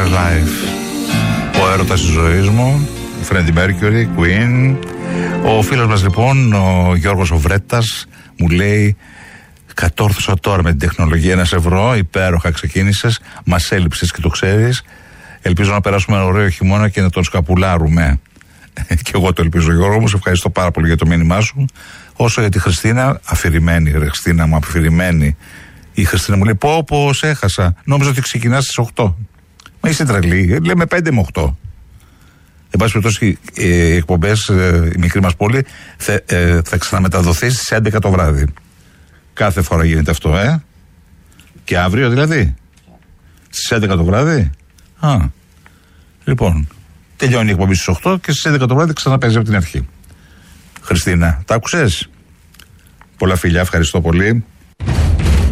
My Life. Ο έρωτας της ζωής μου, Freddie Mercury, Queen. Ο φίλος μας λοιπόν, ο Γιώργος ο Βρέτας, μου λέει: κατόρθωσα τώρα με την τεχνολογία 1 ευρώ, υπέροχα ξεκίνησες, μας έλειψες και το ξέρεις. Ελπίζω να περάσουμε ένα ωραίο χειμώνα και να τον σκαπουλάρουμε. Και εγώ το ελπίζω, Γιώργο μου, σε ευχαριστώ πάρα πολύ για το μήνυμά σου. Όσο για τη Χριστίνα, αφηρημένη, ρε Χριστίνα μου, αφηρημένη. Η Χριστίνα μου λέει: πω, σε έχασα. Νόμιζα ότι ξεκινάς στις 8. Μα είσαι τρελή. Λέμε 5 με 8. Εν πάση περιπτώσει, οι εκπομπές, η μικρή μας πόλη, θα ξαναμεταδοθεί στις 11 το βράδυ. Κάθε φορά γίνεται αυτό, Και αύριο δηλαδή. Στις 11 το βράδυ. Λοιπόν, τελειώνει η εκπομπή στις 8 και στις 11 το βράδυ ξαναπέζει από την αρχή. Χριστίνα, τα άκουσες? Πολλά φιλιά, ευχαριστώ πολύ.